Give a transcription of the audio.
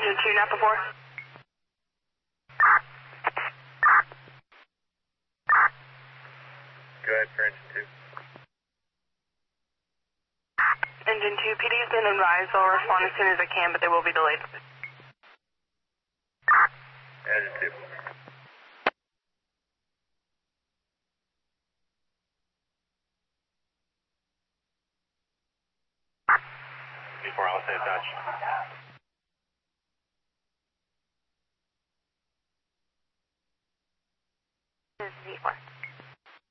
Engine 2, Napa 4. Go ahead for engine 2. Engine 2, PD is in and rise. I'll respond as soon as I can, but they will be delayed. Engine 2. Before I'll say touch. This is V4.